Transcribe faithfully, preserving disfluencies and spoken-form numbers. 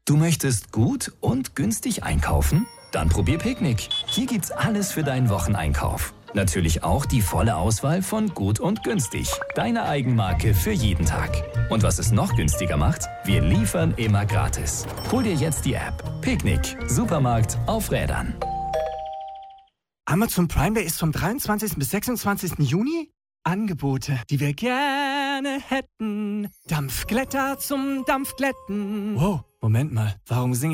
Du möchtest gut und günstig einkaufen? Dann probier Picknick. Hier gibt's alles für deinen Wocheneinkauf. Natürlich auch die volle Auswahl von Gut und Günstig. Deine Eigenmarke für jeden Tag. Und was es noch günstiger macht? Wir liefern immer gratis. Hol dir jetzt die App. Picknick. Supermarkt auf Rädern. Amazon Prime Day ist vom dreiundzwanzigsten bis sechsundzwanzigsten Juni. Angebote, die wir gerne hätten. Dampfglätter zum Dampfglätten. Wow, Moment mal. Warum singe